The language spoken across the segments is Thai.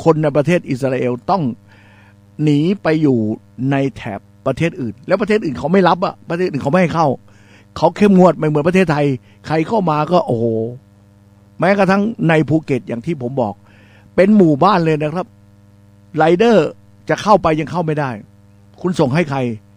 คนในประเทศอิสราเอลต้องหนีไปอยู่ในแถบประเทศอื่นแล้วประเทศอื่นเขาไม่รับอ่ะประเทศอื่นเขาไม่ให้เข้าเขาเข้มงวดไม่เหมือนประเทศไทยใครเข้ามาก็โอ้โหแม้กระทั่งในภูเก็ตอย่างที่ผมบอกเป็นหมู่บ้านเลยนะครับไรเดอร์จะเข้าไปยังเข้าไม่ได้คุณส่งให้ใคร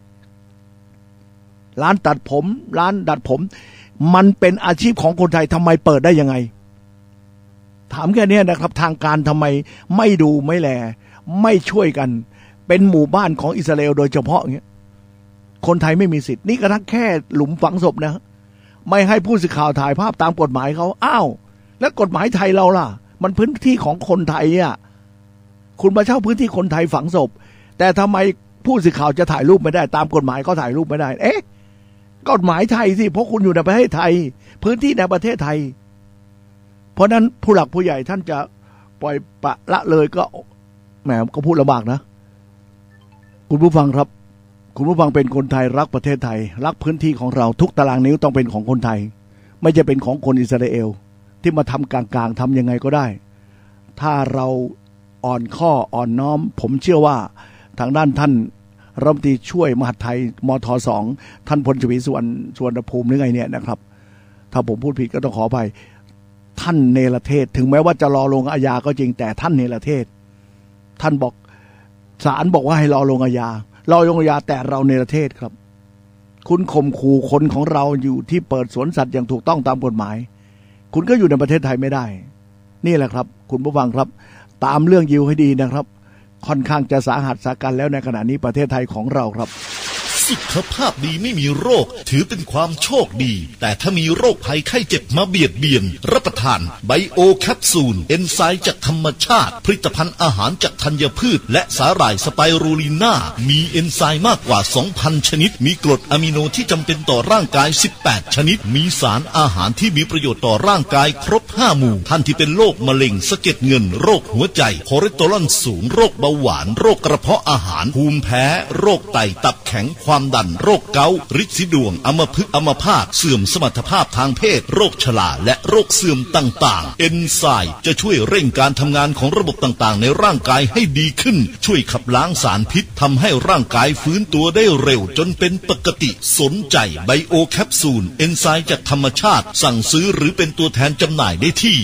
ร้านตัดผมร้านดัดผมมันเป็นอาชีพของคนไทยทำไมเปิดได้ยังไงถามแค่นี้นะครับทางการทำไมไม่ดูไม่แลไม่ช่วยกันเป็นหมู่บ้านของอิสราเอลโดยเฉพาะอย่างเงี้ยคนไทยไม่มีสิทธิ์นี่กระทั่งแค่หลุมฝังศพนะไม่ให้ผู้สื่อข่าวถ่ายภาพตามกฎหมายเขาอ้าวแล้วกฎหมายไทยเราล่ะมันพื้นที่ของคนไทยอ่ะคุณมาเช่าพื้นที่คนไทยฝังศพแต่ทำไมผู้สื่อข่าวจะถ่ายรูปไม่ได้ตามกฎหมายเขาถ่ายรูปไม่ได้เอ๊ะกฎหมายไทยสิเพราะคุณอยู่ในประเทศไทยพื้นที่ในประเทศไทยเพราะนั้นผู้หลักผู้ใหญ่ท่านจะปล่อยปะละเลยก็แหมก็พูดลำบากนะคุณผู้ฟังครับคุณผู้ฟังเป็นคนไทยรักประเทศไทยรักพื้นที่ของเราทุกตารางนิ้วต้องเป็นของคนไทยไม่จะเป็นของคนอิสราเอลที่มาทำกลางๆทำยังไงก็ได้ถ้าเราอ่อนข้ออ่อนน้อมผมเชื่อว่าทางด้านท่านรัฐมนตรีช่วยมหาดไทยมท2ท่านพลชวีสุวรรณภูมิหรือไงเนี่ยนะครับถ้าผมพูดผิดก็ต้องขออภัยท่านเนรเทศถึงแม้ว่าจะรอลงอาญาก็จริงแต่ท่านเนรเทศท่านบอกศาลบอกว่าให้รอลงอาญแต่เราเนรเทศครับคุณข่มขู่คนของเราอยู่ที่เปิดสวนสัตว์อย่างถูกต้องตามกฎหมายคุณก็อยู่ในประเทศไทยไม่ได้นี่แหละครับคุณผู้ฟังครับตามเรื่องยิวให้ดีนะครับค่อนข้างจะสาหัสสากันแล้วในขณะนี้ประเทศไทยของเราครับสุขภาพดีไม่มีโรคถือเป็นความโชคดีแต่ถ้ามีโรคภัยไข้เจ็บมาเบียดเบียนรับประทานไบโอแคปซูลเอนไซม์จากธรรมชาติผลิตภัณฑ์อาหารจากธัญพืชและสาหร่ายสไปรูลิน่ามีเอนไซม์มากกว่า 2,000 ชนิดมีกรดอะมิโนที่จำเป็นต่อร่างกาย18ชนิดมีสารอาหารที่มีประโยชน์ต่อร่างกายครบ5หมู่ท่านที่เป็นโรคมะเร็งสะเก็ดเงินโรคหัวใจคอเลสเตอรอลสูงโรคเบาหวานโรคกระเพาะอาหารภูมิแพ้โรคไตตับแข็งความดันโรคเกาต์ฤทธิ์สีดวงอัมพฤกษ์อัมพาตเสื่อมสมรรถภาพทางเพศโรคชราและโรคเสื่อมต่างๆเอนไซม์จะช่วยเร่งการทำงานของระบบต่างๆในร่างกายให้ดีขึ้นช่วยขับล้างสารพิษทำให้ร่างกายฟื้นตัวได้เร็วจนเป็นปกติสนใจไบโอแคปซูลเอนไซม์จากธรรมชาติสั่งซื้อหรือเป็นตัวแทนจำหน่ายได้ที่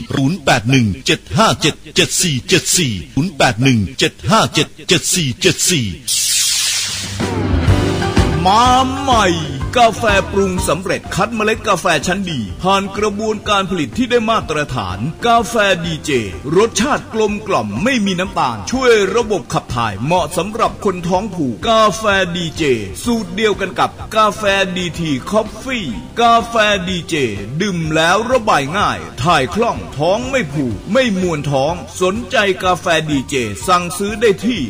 0817577474 มาใหม่กาแฟปรุงสำเร็จคัดเมล็ดกาแฟชั้นดีผ่านกระบวนการผลิตที่ได้มาตรฐานกาแฟดีเจรสชาติกลมกล่อมไม่มีน้ำตาลช่วยระบบขับถ่ายเหมาะสำหรับคนท้องผูกกาแฟดีเจสูตรเดียวกันกับกาแฟดีทีคอฟฟี่กาแฟดีเจดื่มแล้วระบายง่ายถ่ายคล่องท้องไม่ผูกไม่มวนท้องสนใจกาแฟดีเจสั่งซื้อได้ที่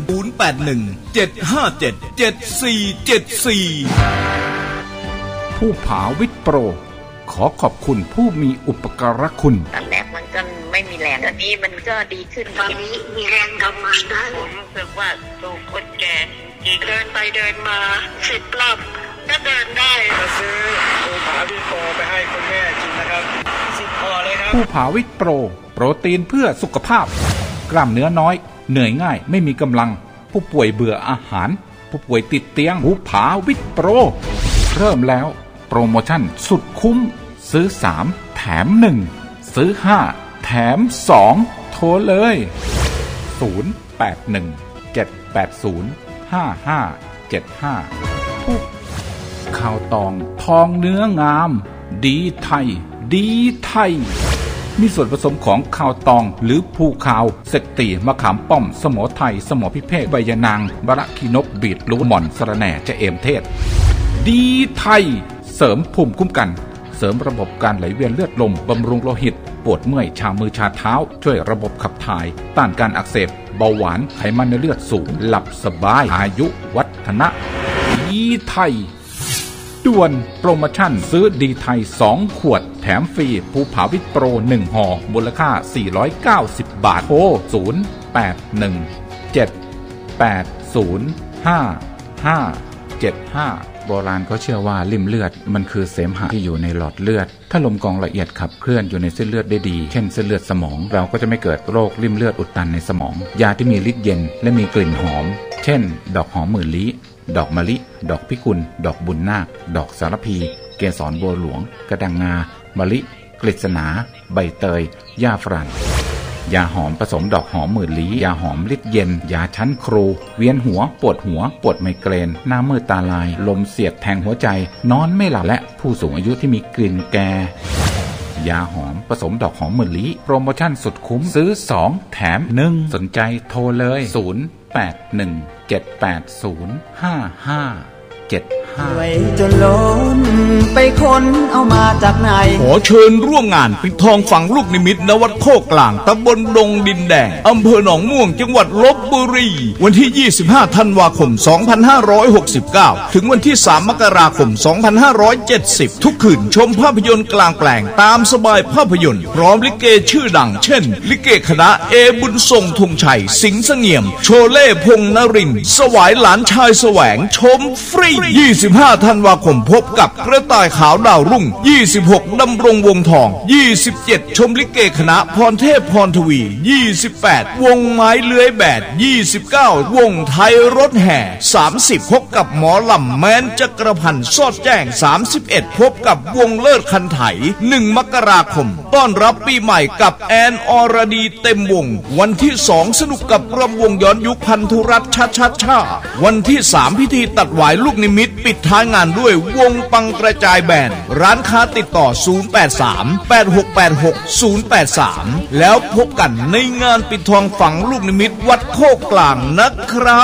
0817577474 ผู้ผาวิทย์โปรขอขอบคุณผู้มีอุปการะคุณตอนแรกมันก็ไม่มีแรงตอนนี้มันก็ดีขึ้นตอนนี้มีแรงทำงานได้ผมรู้สึกว่าถูกคนแก่เดินไปเดินมา10 รอบก็เดินได้มาซื้อผู้ผาวิทย์โปรไปให้คุณแม่กินนะครับ10 ห่อเลยครับผู้ผาวิทย์โปรโปรตีนเพื่อสุขภาพกล้ามเนื้อน้อยเหนื่อยง่ายไม่มีกำลังผู้ป่วยเบื่ออาหารผู้ป่วยติดเตียงผู้ผาวิทย์โปรเริ่มแล้วโปรโมชั่นสุดคุ้มซื้อ3แถม1ซื้อ5แถม2โทรเลย0817805575ทุกข้าวตองทองเนื้องามดีไทยดีไทยมีส่วนผสมของข้าวตองหรือภูขาวเสกตีมะขามป้อมสมอไทยสมอพิเภกใบยะนางมะระขี้นกบีทรูทหม่อนสะระแหน่จะเอมเทศดีไทยเสริมภูมิคุ้มกันเสริมระบบการไหลเวียนเลือดลมบำรุงโลหิตปวดเมื่อยชามือชาเท้าช่วยระบบขับถ่ายต้านการอักเสบเบาหวานไขมันในเลือดสูงหลับสบายอายุวัฒนะดีไทยด่วนโปรโมชั่นซื้อดีไทย2ขวดแถมฟรีภูผาวิทย์โปร1ห่อมูลค่า490 บาทโทร0817805575 โบราณเขาเชื่อว่าลิ่มเลือดมันคือเสมหะที่อยู่ในหลอดเลือดถ้าลมกรองละเอียดขับเคลื่อนอยู่ในเส้นเลือดได้ดีเช่นเส้นเลือดสมองเราก็จะไม่เกิดโรคลิ่มเลือดอุดตันในสมองยาที่มีฤทธิ์เย็นและมีกลิ่นหอมเช่นดอกหอมหมื่นลี้ดอกมะลิดอกพิกุลดอกบุญนาคดอกสารพีเกสรบัวหลวงกระดังงามะลิกฤษณาใบเตยหญ้าฝรั่งยาหอมผสมดอกหอมหมื่นลี้ยาหอมฤทธิ์เย็นยาชั้นครูเวียนหัวปวดไมเกรนหน้ามืดตาลายลมเสียดแทงหัวใจนอนไม่หลับและผู้สูงอายุที่มีกลิ่นแก่ยาหอมผสมดอกหอมหมื่นลี้โปรโมชั่นสุดคุ้มซื้อ2แถม1สนใจโทรเลย0817805575ไว้จนล้นไปค้นเอามาจากไหนขอเชิญร่วมงานปิดทองฝังลูกนิมิตณวัดโคกกลางตำบลดงดินแดงอำเภอหนองม่วงจังหวัดลพบุรีวันที่25ธันวาคม2569ถึงวันที่3มกราคม2570ทุกคืนชมภาพยนตร์กลางแปลงตามสบายภาพยนตร์พร้อมลิเกชื่อดังเช่นลิเกคณะเอบุญทรงธงชัยสิงห์เสงี่ยมโชเล่พงษ์นรินทร์สวายหลานชายแสวงชมฟรี25ธันวาคมพบกับกระต่ายขาวดาวรุ่ง26ดำรงวงทอง27ชมลิเกคณะพรเทพพรทวี28วงไม้เลื้อยแบด29วงไทยรถแห่30พบกับหมอลำแม้นจักรพันธ์สอดแจ้ง31พบกับวงเลิศคันไถ1มกราคมต้อนรับปีใหม่กับแอนอรดีเต็มวงวันที่2สนุกกับรำวงย้อนยุคพันธุรัตน์ชาวันที่3พิธีตัดหวายลูกนิมิตปิดท้ายงานด้วยวงปังกระจายแบนด์ร้านค้าติดต่อ0838686083แล้วพบกันในงานปิดทองฝังลูกนิมิตวัดโคกกลางนะครับ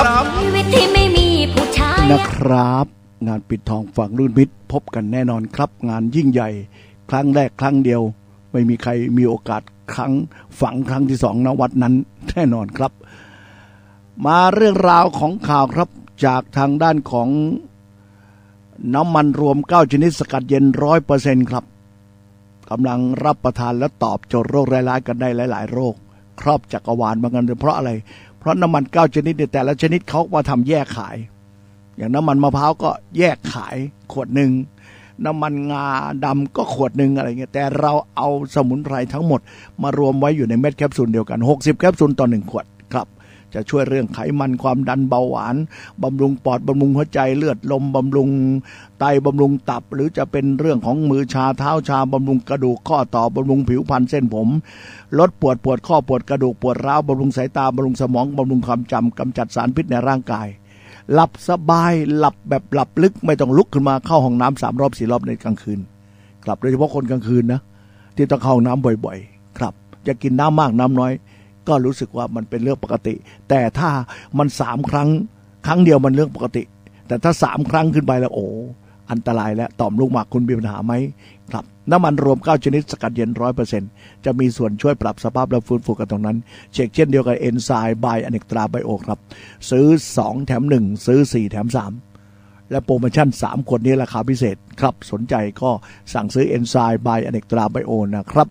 นะครับงานปิดทองฝังลูกนิมิตพบกันแน่นอนครับงานยิ่งใหญ่ครั้งแรกครั้งเดียวไม่มีใครมีโอกาสครั้งฝังครั้งที่2ณวัดนั้นแน่นอนครับมาเรื่องราวของข่าวครับจากทางด้านของน้ำมันรวม9ชนิดสกัดเย็น 100% ครับกำลังรับประทานและตอบโจทย์โรคร้ายๆกันได้หลายๆโรคครอบจักรวาลบางกันเพราะอะไรเพราะน้ำมัน9ชนิดในแต่ละชนิดเขามาทำแยกขายอย่างน้ำมันมะพร้าวก็แยกขายขวดหนึ่งน้ำมันงาดำก็ขวดหนึ่งอะไรเงี้ยแต่เราเอาสมุนไพรทั้งหมดมารวมไว้อยู่ในเม็ดแคปซูลเดียวกัน60แคปซูลต่อ1ขวดครับจะช่วยเรื่องไขมันความดันเบาหวานบำรุงปอดบำรุงหัวใจเลือดลมบำรุงไตบำรุงตับหรือจะเป็นเรื่องของมือชาเท้าชาบำรุงกระดูกข้อต่อบำรุงผิวพรรณเส้นผมลดปวดข้อปวดกระดูกปวดร้าวบำรุงสายตาบำรุงสมองบำรุงความจำกำจัดสารพิษในร่างกายหลับสบายหลับแบบหลับลึกไม่ต้องลุกขึ้นมาเข้าห้องน้ำ3 รอบ 4 รอบในกลางคืนครับโดยเฉพาะคนกลางคืนนะที่ต้องเข้าห้องน้ำบ่อยๆครับจะกินน้ำมากน้ำน้อยก็รู้สึกว่ามันเป็นเรื่องปกติแต่ถ้ามัน3 ครั้งเดียวมันเรื่องปกติแต่ถ้า3 ครั้งขึ้นไปแล้วโอ้อันตรายแล้วต่อมลูกหมากคุณมีปัญหาไหมครับน้ำมันรวม9ชนิดสกัดเย็น 100% จะมีส่วนช่วยปรับสภาพและฟื้นฟูกันตรงนั้นเช็คเช่นเดียวกับเอนไซม์ไบอเนกตราไบโอครับซื้อ2แถม1ซื้อ4แถม3และโปรโมชั่น3ขวดนี้ราคาพิเศษครับสนใจก็สั่งซื้อเอนไซม์ไบอเนกตราไบโอนะครับ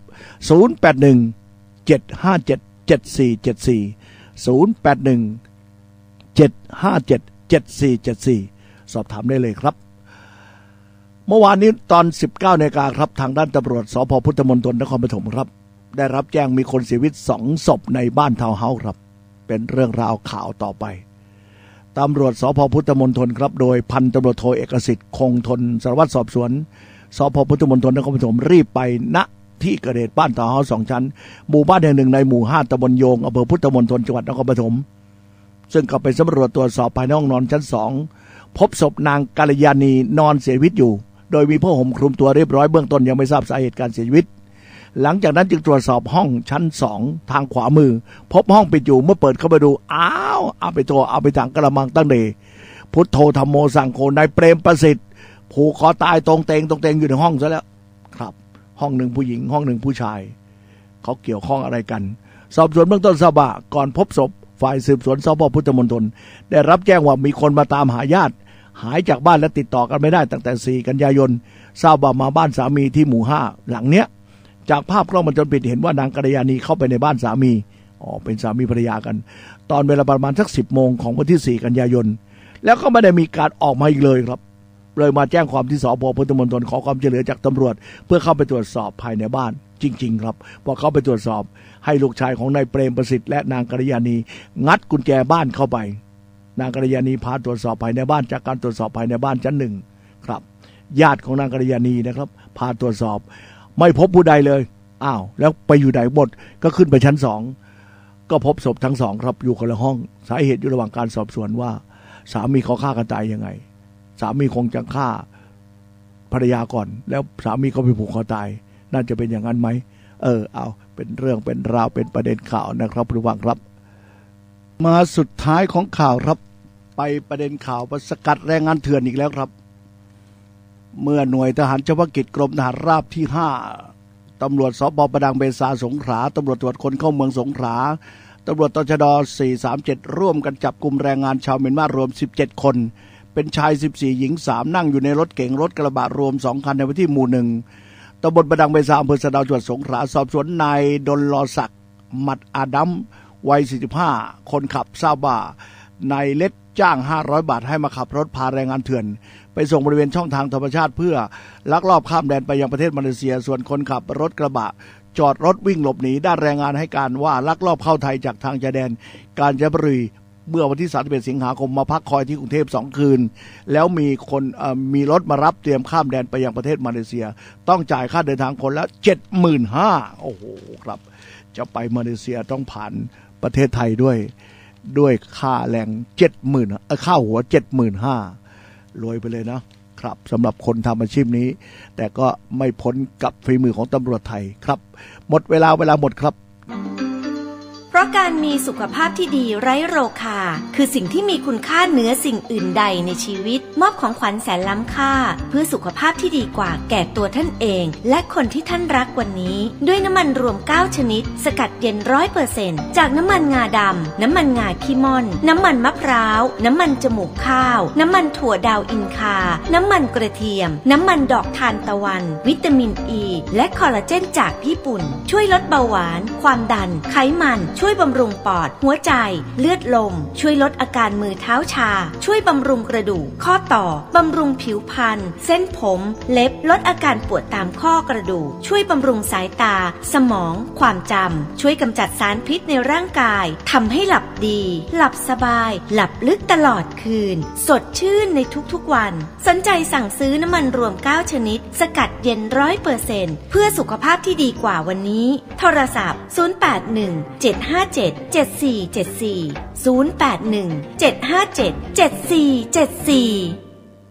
081 757 7474 081 757 7474สอบถามได้เลยครับเมื่อวานนี้ตอน 19 นาฬิกาครับทางด้านตำรวจสภ.พุทธมณฑลนครปฐมครับได้รับแจ้งมีคนเสียชีวิต2 ศพในบ้านทาวน์เฮาส์ครับเป็นเรื่องราวข่าวต่อไปตำรวจสภ.พุทธมณฑลครับโดยพันตำรวจโทเอกสิทธิ์คงทนสารวัตรสอบสวนสภ.พุทธมณฑลนครปฐมรีบไปณที่เกิดเหตุบ้านทาวน์เฮาส์2 ชั้นหมู่บ้านแห่งหนึ่งในหมู่5ตำบลโยงอำเภอพุทธมณฑลจังหวัดนครปฐมซึ่งก็ไปสำรวจตรวจสอบภายในห้องนอนชั้น2พบศพนางกัลยาณีนอนเสียชีวิตอยู่โดยมีผ้าห่มคลุมตัวเรียบร้อยเบื้องต้นยังไม่ทราบสาเหตุการเสียชีวิตหลังจากนั้นจึงตรวจสอบห้องชั้น2ทางขวามือพบห้องปิดอยู่เมื่อเปิดเข้าไปดูเอาไปถังกระมังตั้งเดพุทโธธัมโมสังโฆนายเปรมประสิทธิ์ผูกคอตายตรงเตงอยู่ในห้องซะแล้วครับห้องหนึ่งผู้หญิงห้องหนึ่งผู้ชายเขาเกี่ยวข้องอะไรกันสอบสวนเบื้องต้นทราบว่าก่อนพบศพฝ่ายสืบสวนสภ.พุทธมณฑลได้รับแจ้งว่ามีคนมาตามหาญาติหายจากบ้านและติดต่อกันไม่ได้ตั้งแต่4 กันยายนทราบว่ามาบ้านสามีที่หมู่5หลังเนี้ยจากภาพกล้องวงจรปิดเห็นว่านางกัลยาณีเข้าไปในบ้านสามีเป็นสามีภรรยากันตอนเวลาประมาณสัก10 โมงของวันที่4 กันยายนแล้วก็ไม่ได้มีการออกมาอีกเลยครับเลยมาแจ้งความที่สภ.พุทธมณฑลขอความช่วยเหลือจากตำรวจเพื่อเข้าไปตรวจสอบภายในบ้านจริงๆครับพอเข้าไปตรวจสอบให้ลูกชายของนายเปรมประสิทธิ์และนางกัลยาณีงัดกุญแจบ้านเข้าไปนางกัลยาณีพาตรวจสอบภายในบ้านจากการตรวจสอบภายในบ้านชั้น1ครับญาติของนางกัลยาณีนะครับพาตรวจสอบไม่พบผู้ใดเลยอ้าวแล้วไปอยู่ไหนหมดก็ขึ้นไปชั้น2ก็พบศพทั้งสองครับอยู่คนละห้องสาเหตุอยู่ระหว่างการสอบสวนว่าสามีเขาฆ่ากันตายยังไงสามีคงจะฆ่าภรรยาก่อนแล้วสามีก็ไปผูกคอตายน่าจะเป็นอย่างนั้นไหมเอาเป็นเรื่องเป็นราวเป็นประเด็นข่าวนะครับผู้ฟังครับมาสุดท้ายของข่าวครับไปประเด็นข่าวสกัดแรงงานเถื่อนอีกแล้วครับเมื่อหน่วยทหารเฉพาะกิจกรมทหารราบที่5ตำรวจสป.ประดังเบซาสงขลาตำรวจตรวจคนเข้าเมืองสงขลาตำรวจตชด437ร่วมกันจับกุมแรงงานชาวเมียนมารวม17คนเป็นชาย14หญิง3นั่งอยู่ในรถเก๋งรถกระบะรวม2คันในพื้นที่หมู่1ตำบลประดังเบซาอำเภอสะดาวจังหวัดสงขลาสอบสวนนายดลลอศักดิ์หมัดอาดัมวัย45คนขับทราบว่านายเล็ดจ้าง500 บาทให้มาขับรถพาแรงงานเถื่อนไปส่งบริเวณช่องทางธรรมชาติเพื่อลักลอบข้ามแดนไปยังประเทศมาเลเซียส่วนคนขับรถกระบะจอดรถวิ่งหลบหนีด้านแรงงานให้การว่าลักลอบเข้าไทยจากทางชายแดนกาญจนบุรีเมื่อวันที่31สิงหาคมมาพักคอยที่กรุงเทพ2คืนแล้วมีรถมารับเตรียมข้ามแดนไปยังประเทศมาเลเซียต้องจ่ายค่าเดินทางคนละ 75,000 โอ้โหครับจะไปมาเลเซียต้องผ่านประเทศไทยด้วยค่าแรง70,000ค่าหัว 75,000 รวยไปเลยนะครับสำหรับคนทำอาชีพนี้แต่ก็ไม่พ้นกับฝีมือของตำรวจไทยครับหมดเวลาหมดครับเพราะการมีสุขภาพที่ดีไร้โรคาคือสิ่งที่มีคุณค่าเหนือสิ่งอื่นใดในชีวิตมอบของขวัญแสนล้ำค่าเพื่อสุขภาพที่ดีกว่าแก่ตัวท่านเองและคนที่ท่านรักวันนี้ด้วยน้ำมันรวม9ชนิดสกัดเย็น 100% จากน้ำมันงาดำน้ำมันงาขี้ม่อนน้ำมันมะพร้าวน้ำมันจมูกข้าวน้ำมันถั่วดาวอินคาน้ำมันกระเทียมน้ำมันดอกทานตะวันวิตามินอ e, และคอลลาเจนจากญี่ปุ่นช่วยลดเบาหวานความดันไขมันช่วยบำรุงปอดหัวใจเลือดลมช่วยลดอาการมือเท้าชาช่วยบำรุงกระดูกข้อต่อบำรุงผิวพรรณเส้นผมเล็บลดอาการปวดตามข้อกระดูกช่วยบำรุงสายตาสมองความจำช่วยกำจัดสารพิษในร่างกายทำให้หลับดีหลับสบายหลับลึกตลอดคืนสดชื่นในทุกๆวันสนใจสั่งซื้อน้ำมันรวม9ชนิดสกัดเย็น 100% เพื่อสุขภาพที่ดีกว่าวันนี้โทรศัพท์081 757 7474 081 757 7474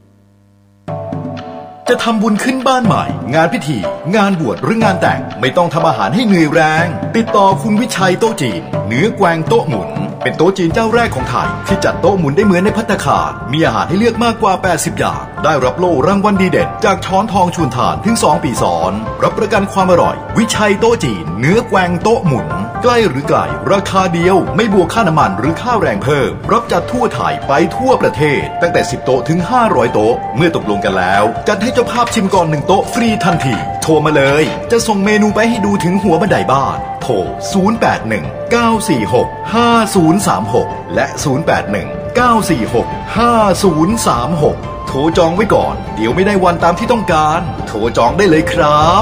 จะทำบุญขึ้นบ้านใหม่งานพิธีงานบวชหรืองานแต่งไม่ต้องทำอาหารให้เหนื่อยแรงติดต่อคุณวิชัยโต๊ะจีนเนื้อแกวงโต๊ะหมุนเป็นโต๊ะจีนเจ้าแรกของไทยที่จัดโต๊ะหมุนได้เหมือนในภัตตาคารมีอาหารให้เลือกมากกว่า80อย่างได้รับโล่รางวัลดีเด่นจากช้อนทองชวนทานถึง2ปีซ้อนรับประกันความอร่อยวิชัยโต๊ะจีนเนื้อแกวงโต๊ะหมุนใกล้หรือไกลราคาเดียวไม่บวกค่าน้ำมันหรือค่าแรงเพิ่มรับจัดทั่วไทยไปทั่วประเทศตั้งแต่10โต๊ะถึง500โต๊ะเมื่อตกลงกันแล้วจัดให้เจ้าภาพชิมก่อน1โต๊ะฟรีทันทีโทรมาเลยจะส่งเมนูไปให้ดูถึงหัวบันไดบ้านโทร081 946 5036และ081 946 5036โทรจองไว้ก่อนเดี๋ยวไม่ได้วันตามที่ต้องการโทรจองได้เลยครับ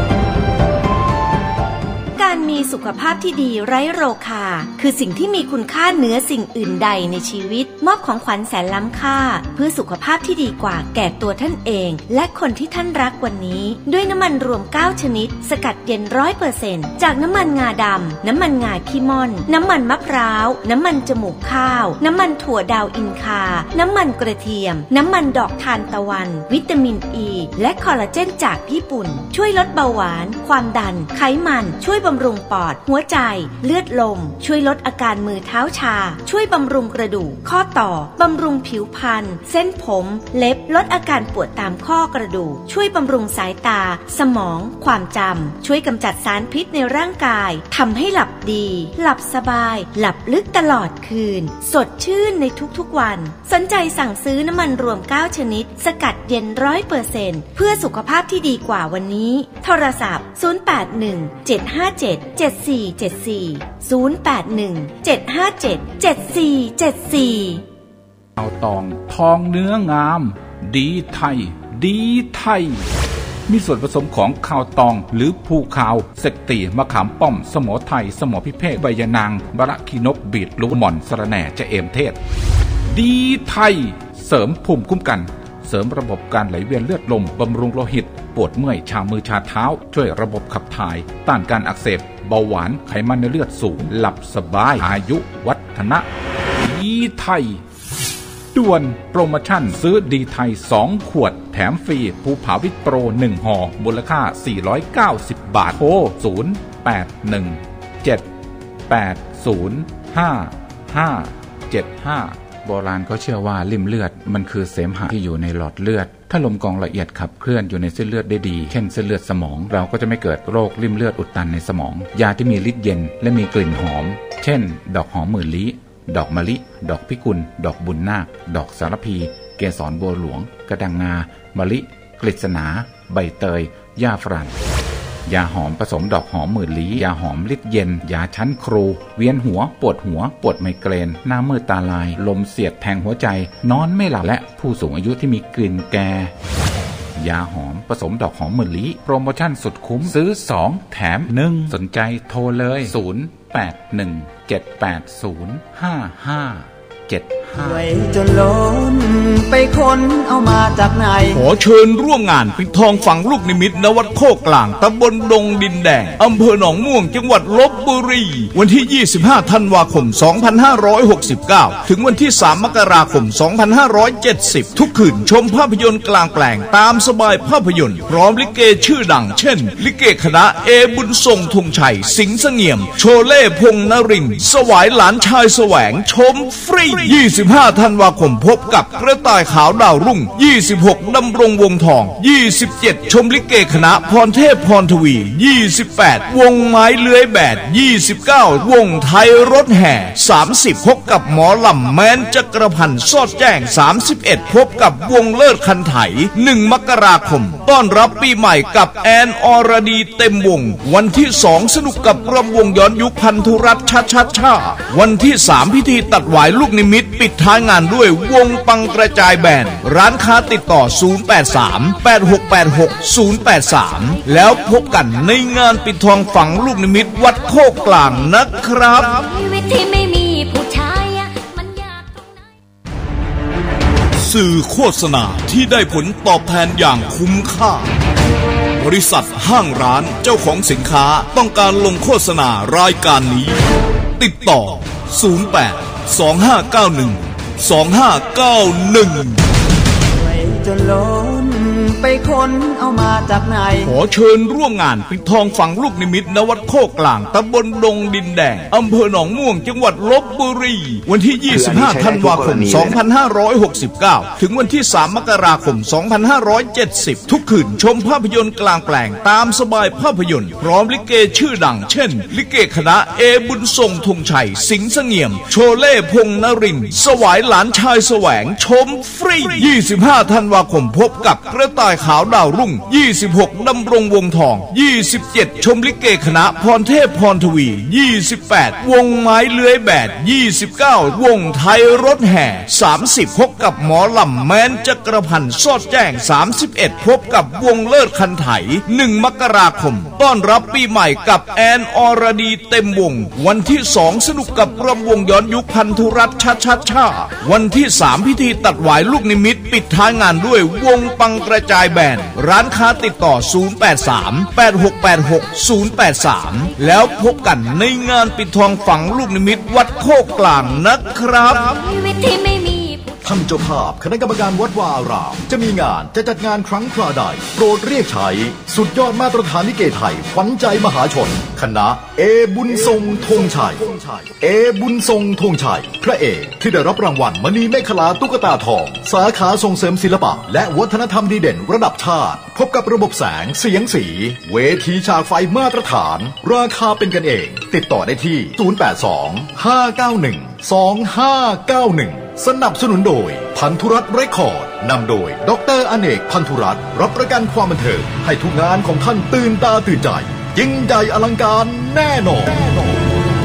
การมีสุขภาพที่ดีไร้โรคาคือสิ่งที่มีคุณค่าเหนือสิ่งอื่นใดในชีวิตมอบของขวัญแสนล้ำค่าเพื่อสุขภาพที่ดีกว่าแก่ตัวท่านเองและคนที่ท่านรักวันนี้ด้วยน้ำมันรวม9ชนิดสกัดเย็น 100% จากน้ำมันงาดำน้ำมันงาขี้ม่อนน้ำมันมะพร้าวน้ำมันจมูกข้าวน้ำมันถั่วดาวอินคาน้ำมันกระเทียมน้ำมันดอกทานตะวันวิตามินอ e, และคอลลาเจนจากญี่ปุ่นช่วยลดเบาหวานความดันไขมันช่วยบำรุงปอดหัวใจเลือดลมช่วยลดอาการมือเท้าชาช่วยบำรุงกระดูกข้อต่อบำรุงผิวพรรณเส้นผมเล็บลดอาการปวดตามข้อกระดูกช่วยบำรุงสายตาสมองความจำช่วยกำจัดสารพิษในร่างกายทำให้หลับดีหลับสบายหลับลึกตลอดคืนสดชื่นในทุกๆวันสนใจสั่งซื้อน้ำมันรวม9ชนิดสกัดเย็น 100% เพื่อสุขภาพที่ดีกว่าวันนี้โทรศัพท์081 757 7474 081 757 7474 ข้าวตองทองเนื้องามดีไทยดีไทยมีส่วนผสมของข้าวตองหรือภูคาวเสกตีมะขามป้อมสมอไทยสมอพิเภกใบยะนางมะระขีนกบีทรูทหม่อนสะระแหน่จะเอมเทศดีไทยเสริมภูมิคุ้มกันเสริมระบบการไหลเวียนเลือดลมบำรุงโลหิตปวดเมื่อยชามือชาเท้าช่วยระบบขับถ่ายต้านการอักเสบเบาหวานไขมันในเลือดสูงหลับสบายอายุวัฒนะดีไทยด่วนโปรโมชั่นซื้อดีไทย2ขวดแถมฟรีภูผาวิตโปร1ห่อมูลค่า490 บาทโทร0817805575โบราณก็เชื่อว่าลิ่มเลือดมันคือเสมหะที่อยู่ในหลอดเลือดถ้าลมกรองละเอียดขับเคลื่อนอยู่ในเส้นเลือดได้ดีเช่นเส้นเลือดสมองเราก็จะไม่เกิดโรคลิ่มเลือดอุดตันในสมองยาที่มีฤทธิ์เย็นและมีกลิ่นหอมเช่นดอกหอมหมื่นลี้ดอกมะลิดอกพิกุลดอกบุญนาคดอกสารพีเกสรบัวหลวงกระดังงามะลิกฤษณาใบเตยหญ้าฝรั่งยาหอมผสมดอกหอมหมื่นลี้ยาหอมฤทธิ์เย็นยาชั้นครูเวียนหัวปวดไมเกรนหน้ามืดตาลายลมเสียดแทงหัวใจนอนไม่หลับและผู้สูงอายุที่มีกลิ่นแก่ยาหอมผสมดอกหอมหมื่นลี้โปรโมชั่นสุดคุ้มซื้อ2แถม1สนใจโทรเลยไว้จนล้นไปค้นเอามาจากไหนขอเชิญร่วมงานปิดทองฝังลูกนิมิตณวัดโคกกลางตำบลดงดินแดงอำเภอหนองม่วงจังหวัดลพบุรีวันที่25ธันวาคม2569ถึงวันที่3มกราคม2570ทุกคืนชมภาพยนตร์กลางแปลงตามสบายภาพยนตร์พร้อมลิเกชื่อดังเช่นลิเกคณะเอบุญทรงธงชัยสิงห์เสงี่ยมโชเล่พงษ์นรินทร์สวายหลานชายแสวงชมฟรี25ธันวาคมพบกับกระต่ายขาวดาวรุ่ง26ดำรงวงทอง27ชมลิเกคณะพรเทพพรทวี28วงไม้เลื้อยแบด29วงไทยรถแห่30พบกับหมอลำแม้นจักรพันธ์สอดแจ้ง31พบกับวงเลิศคันไถ1มกราคมต้อนรับปีใหม่กับแอนอรดีเต็มวงวันที่2สนุกกับรำวงย้อนยุคพันธุรัตน์ชาวันที่3พิธีตัดหวายลูกนิมิตปิดท้ายงานด้วยวงปังกระจายแบนด์ร้านค้าติดต่อ0838686083แล้วพบกันในงานปิดทองฝังลูกนิมิตวัดโคกกลางนะครับชีวิตที่ไม่มีผู้ชายมันยากตรงไหนสื่อโฆษณาที่ได้ผลตอบแทนอย่างคุ้มค่าบริษัทห้างร้านเจ้าของสินค้าต้องการลงโฆษณารายการนี้ติดต่อ0825912591จนล้นไปค้นเอามาจากไหนขอเชิญร่วมงานปิดทองฝังลูกนิมิตณวัดโคกกลางตำบลดงดินแดงอำเภอหนองม่วงจังหวัดลพบุรีวันที่25ธันวาคม2569ถึงวันที่3มกราคม2570ทุกคืนชมภาพยนตร์กลางแปลงตามสบายภาพยนตร์พร้อมลิเกชื่อดังเช่นลิเกคณะเอบุญทรงธงชัยสิงห์เสงี่ยมโชเล่พงษ์นรินทร์สวายหลานชายแสวงชมฟรี25ธันวาคมพบกับกระต่ายขาวดาวรุ่ง26ดำรงวงทอง27ชมลิเกคณะพรเทพพรทวี28วงไม้เลื้อยแบด29วงไทยรถแห่30พบกับหมอลำแม้นจักรพันธ์สอดแจ้ง31พบกับวงเลิศคันไถ1มกราคมต้อนรับปีใหม่กับแอนอรดีเต็มวงวันที่2สนุกกับรำวงย้อนยุคพันธุรัตน์ชาวันที่3พิธีตัดหวายลูกนิมิตปิดท้ายงานด้วยวงปังกระจายแบนด์ร้านค้าติดต่อ0838686083แล้วพบกันในงานปิดทองฝังลูกนิมิตวัดโคกกลางนะครับท่านเจ้าภาพคณะกรรมการวัดวาอารามจะมีงานจะจัดงานครั้งคราใดโปรดเรียกใช้สุดยอดมาตรฐานลิเกไทยขวัญใจมหาชนคณะเอบุญทรงธงชัยเอบุญทรงธงชัยพระเอกที่ได้รับรางวัลมณีเมขลาตุ๊กตาทองสาขาส่งเสริมศิลปะและวัฒนธรรมดีเด่นระดับชาติพบกับระบบแสงเสียงสีเวทีฉากไฟมาตรฐานราคาเป็นกันเองติดต่อได้ที่0825912591สนับสนุนโดยพันธุรัตน์เรคคอร์ดนำโดยดร.อเนกพันธุรัตน์รับประกันความบันเทิงให้ทุกงานของท่านตื่นตาตื่นใจยิ่งใหญ่อลังการแน่นอน